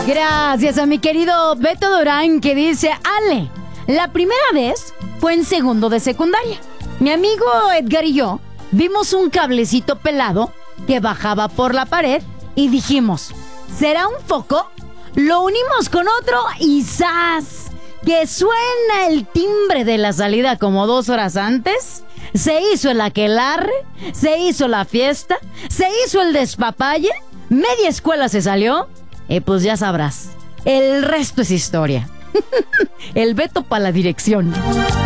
Gracias a mi querido Beto Durán, que dice: Ale, la primera vez fue en segundo de secundaria. Mi amigo Edgar y yo vimos un cablecito pelado que bajaba por la pared y dijimos: ¿será un foco? Lo unimos con otro y ¡zas! Que suena el timbre de la salida como 2 horas antes. Se hizo el aquelarre, se hizo la fiesta, se hizo el despapalle, media escuela se salió y pues ya sabrás, el resto es historia. El Beto para la dirección.